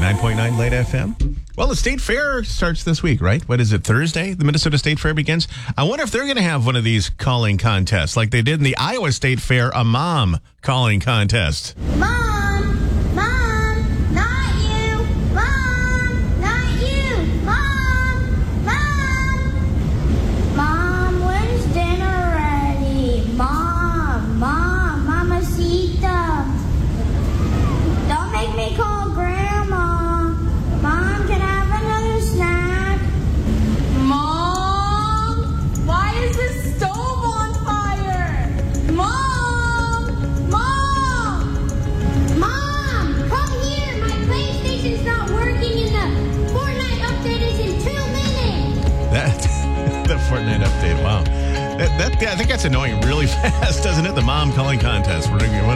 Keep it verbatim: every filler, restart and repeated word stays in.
ninety-nine point nine Late F M. Well, the State Fair starts this week, right? What is it, Thursday? The Minnesota State Fair begins. I wonder if they're going to have one of these calling contests like they did in the Iowa State Fair, a mom calling contest. Mom! Mom! Not you! Mom! Not you! Mom! Mom! Mom, when's dinner ready? Mom! Mom! Mamacita! Don't make me call Grandma. Mom, can I have another snack? Mom, why is this stove on fire? Mom, Mom, Mom, come here. My PlayStation's not working and the Fortnite update is in two minutes. That the Fortnite update. Wow, that, that I think that's annoying really fast, doesn't it? The mom calling contest. We're going